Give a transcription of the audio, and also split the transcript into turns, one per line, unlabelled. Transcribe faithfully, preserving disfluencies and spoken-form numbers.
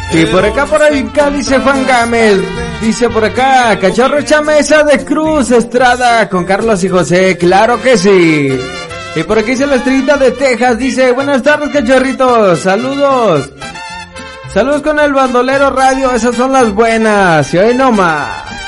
Y por acá por el dice Juan Gámez, dice por acá, Cachorro Chamesa de Cruz Estrada con Carlos y José, claro que sí. Y por aquí dice la Estrellita de Texas, dice, buenas tardes cachorritos, saludos. Saludos con el Bandolero Radio, esas son las buenas, y hoy no más.